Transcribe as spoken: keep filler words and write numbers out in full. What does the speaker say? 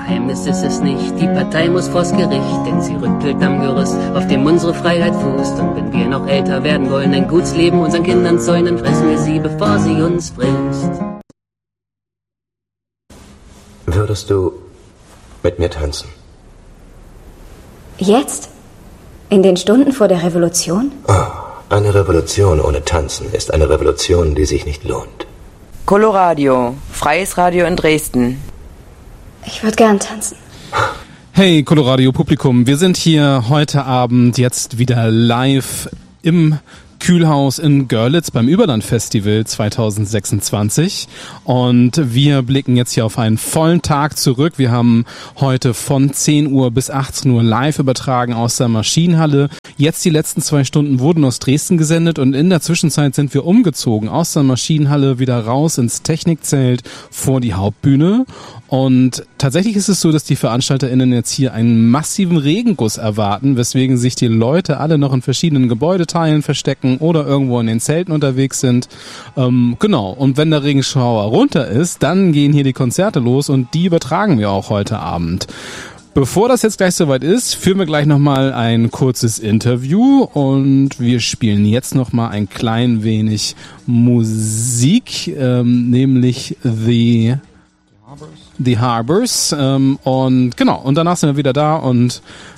Geheimnis ist es nicht, die Partei muss vors Gericht, denn sie rüttelt am Gerüst, auf dem unsere Freiheit fußt. Und wenn wir noch älter werden wollen, ein gutes Leben unseren Kindern zäunen, fressen wir sie, bevor sie uns frisst. Würdest du mit mir tanzen? Jetzt? In den Stunden vor der Revolution? Oh, eine Revolution ohne Tanzen ist eine Revolution, die sich nicht lohnt. Coloradio, freies Radio in Dresden. Ich würde gern tanzen. Hey Coloradio Publikum, wir sind hier heute Abend jetzt wieder live im Kühlhaus in Görlitz beim Überland-Festival zwanzig sechsundzwanzig und wir blicken jetzt hier auf einen vollen Tag zurück. Wir haben heute von zehn Uhr bis achtzehn Uhr live übertragen aus der Maschinenhalle. Jetzt die letzten zwei Stunden wurden aus Dresden gesendet und in der Zwischenzeit sind wir umgezogen aus der Maschinenhalle wieder raus ins Technikzelt vor die Hauptbühne. Und tatsächlich ist es so, dass die VeranstalterInnen jetzt hier einen massiven Regenguss erwarten, weswegen sich die Leute alle noch in verschiedenen Gebäudeteilen verstecken oder irgendwo in den Zelten unterwegs sind. Ähm, genau, und wenn der Regenschauer runter ist, dann gehen hier die Konzerte los und die übertragen wir auch heute Abend. Bevor das jetzt gleich soweit ist, führen wir gleich nochmal ein kurzes Interview und wir spielen jetzt nochmal ein klein wenig Musik, ähm, nämlich The... The Harbors ähm, und genau, und danach sind wir wieder da und